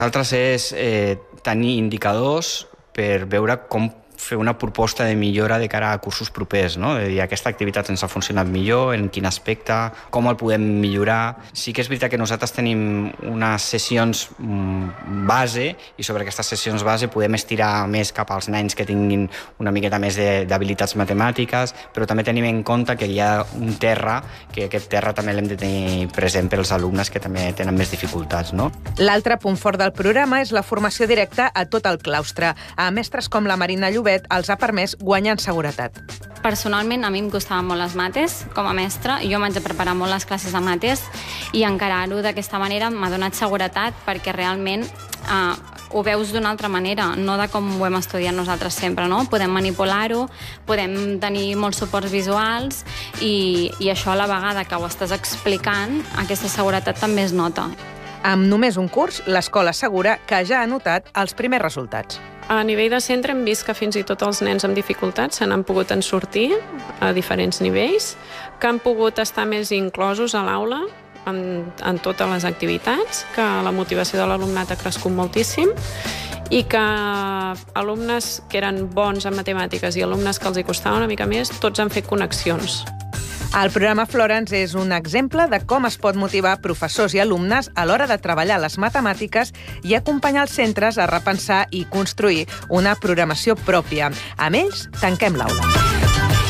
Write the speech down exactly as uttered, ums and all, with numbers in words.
L'altre és eh, tenir indicadors per veure com fer una proposta de millora de cara a cursos propers, no? De dir, aquesta activitat ens ha funcionat millor, en quin aspecte, com el podem millorar. Sí que és veritat que nosaltres tenim unes sessions base i sobre aquestes sessions base podem estirar més cap als nens que tinguin una miqueta més d'habilitats matemàtiques, però també tenim en compte que hi ha un terra, que aquest terra també l'hem de tenir present per als alumnes que també tenen més dificultats, no? L'altre punt fort del programa és la formació directa a tot el claustre. A mestres com la Marina Llobet els ha permès guanyar en seguretat. Personalment, a mi em costaven molt les mates com a mestra. Jo m'haig de preparar molt les classes de mates i encarar-ho d'aquesta manera m'ha donat seguretat perquè realment eh, ho veus d'una altra manera, no de com ho hem estudiat nosaltres sempre, no? Podem manipular-ho, podem tenir molts suports visuals i, i això a la vegada que ho estàs explicant, aquesta seguretat també es nota. Amb només un curs, l'escola assegura que ja ha notat els primers resultats. A nivell de centre hem vist que fins i tot els nens amb dificultats se n'han pogut en sortir a diferents nivells, que han pogut estar més inclosos a l'aula en, en totes les activitats, que la motivació de l'alumnat ha crescut moltíssim i que alumnes que eren bons en matemàtiques i alumnes que els hi costava una mica més, tots han fet connexions. El programa Florence és un exemple de com es pot motivar professors i alumnes a l'hora de treballar les matemàtiques i acompanyar els centres a repensar i construir una programació pròpia. Amb ells, tanquem l'aula.